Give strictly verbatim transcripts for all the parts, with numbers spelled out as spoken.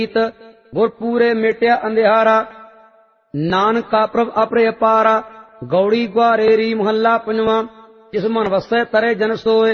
गुर पूरे मिट्या अंधियारा। नानक का प्रभ अपरे अपारा। गौड़ी ग्वारेरी महला पंजवा। जिस मन वसै तरे जन सोए,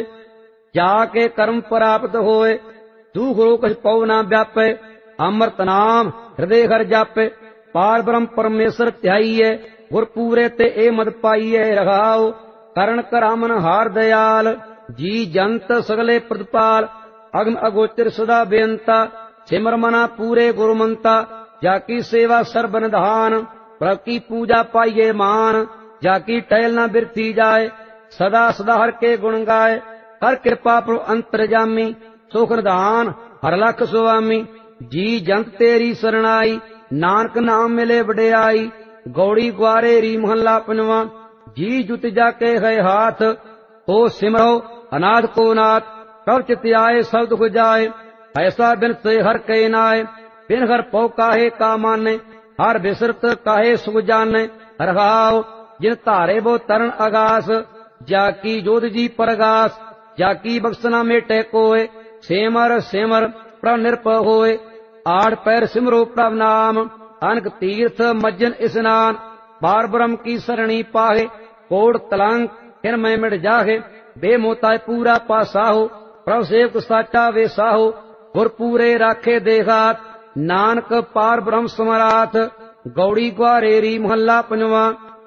जाके कर्म प्राप्त होए। दुख रोग कछ पौ ना व्यापे, अमृत नाम हृदय हर जापे। पार ब्रह्म परमेश्वर ध्याइए, गुर पूरे ते ए मद पाइए रघाओ। करण करामन हार दयाल, जी जंत सगले प्रतिपाल। अगम अगोचर सदा बेअंता, सिमर मना पूरे गुरुमंता। जाकी सेवा सर्ब निधान, प्रभ की पूजा पाइये मान। जाकी टहल न बिरथी जाए, सदा सदा हर के गुण गाए। कर कृपा प्रभु अंतरजामी, सुख निधान हर लख सुआमी। जी जंत तेरी शरणाई, नानक नाम मिले वडियाई। गौड़ी ग्वारेरी महला पंजवा। जी जुत जाके है हाथ, हो सिमरो अनाथ को नाथ। कब चित आए सब दुख जाए, ऐसा बिन से हर के नाय। बिन हर पौ काहे का माने, हर बिसरत काहे सुख जाने। रघाओ जिन तारे वो तरन आगास, जाकी जोध जी परगास। जाकी बख्सना मेटे कोय, सेमर सेमर प्रभ निरपय होय। आठ पैर सिमरो प्रभ नाम, अनक तीर्थ मज्जन स्नान। बार ब्रह्म की सरणी पाहे, कोट तलंक हिरमय मिट जाहे। बेमोताय पूरा पासाहो, प्रभ सेवक साचा वे साहो। गुर पूरे राखे देघात, नानक पार ब्रह्म समराथ। गौड़ी ग्वारेरी महला पंजवा।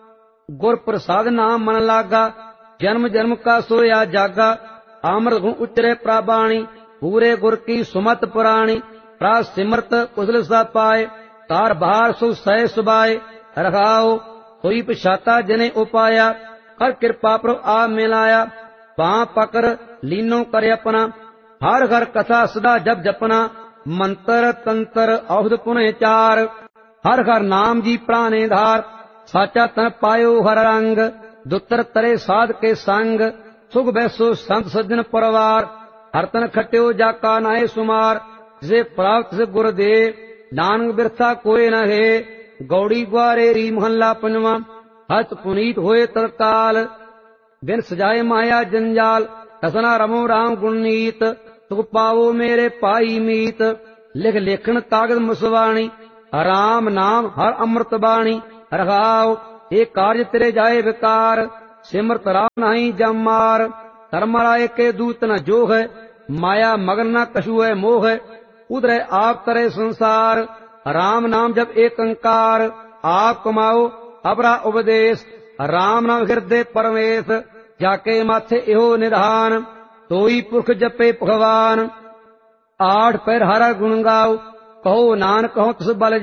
गुर प्रसाद नाम मन लागा, जन्म जन्म का सोया जागा। अमृत गुण उचरे प्राबाणी, पूरे गुर की सुमत पुराणी। प्रा सिमरत कुशल सा पाए, तार बार सु सह सुबाए। रखाओ कोई पछाता जने उपाया, कर कृपा प्रभ आ मिलाया। पां पकर लीनो करे अपना, हर घर कथा सदा जप जपना। मंत्र तंत्र औषध पुने चार, हर हर नाम जी प्राणे धार। साचा तन पायो हर रंग, दुतर तरे साध के संग। सुख बैसो संत सज्जन परवार, हर तन खट्यो जाका नाहे सुमार। जिसे प्राप्त से गुर दे, नानक बिरथा कोय न है। गौड़ी ग्वारेरी महला पंजवा। हस्त पुनीत होए तत्काल, बिन सजाए माया जंजाल। रसना रमो राम गुणनीत, सुख पावो मेरे पाई मीत। लिख लेखन कागज मुसवाणी, राम नाम हर अमृत बाणी। रघाओ ये कार्य तेरे जाए विकार, सिमरत राम नहीं जम मार। धर्मराय के दूत न जो है, माया मगन न कछु है मोह। उधरे आप करे संसार, राम नाम जब एक अंकार। आप कमाओ अपरा उपदेश, राम नाम हृदय परमेश। जाके माथे एहो निधान, तोई पुरख जपे भगवान। आठ पैर हरा गुण गाओ, कहो नानक कहो तिस बल